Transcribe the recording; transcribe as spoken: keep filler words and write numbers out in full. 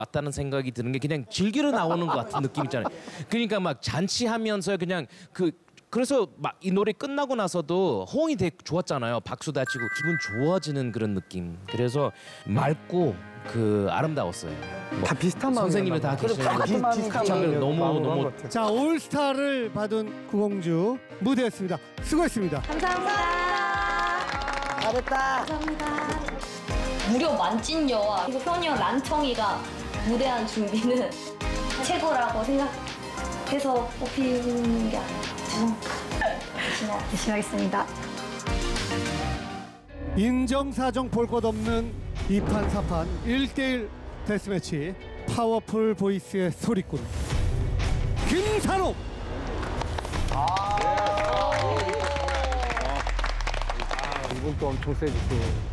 같다는 생각이 드는 게 그냥 즐기러 나오는 것 같은 느낌 있잖아요. 그러니까 막 잔치하면서 그냥 그 그래서 막 이 노래 끝나고 나서도 호응이 되게 좋았잖아요. 박수 다 치고 기분 좋아지는 그런 느낌. 그래서 맑고 그 아름다웠어요. 뭐 다 비슷한 마음이 선생님이 다 계시는 비, 비슷한 마음이 너무 너무 자, 올스타를 받은 구공주 무대였습니다. 수고했습니다. 감사합니다. 잘했다. 무려 만찢 여와 그리고 효녀 난청이가 무대한 준비는 최고라고 생각해서 뽑히는 게 아니라 죄송합니다. 열심히 하겠습니다. 인정사정 볼 것 없는 이 판 사 판 일 대일 데스매치 파워풀 보이스의 소리꾼 김산옥. 이분 또 엄청 세지 또.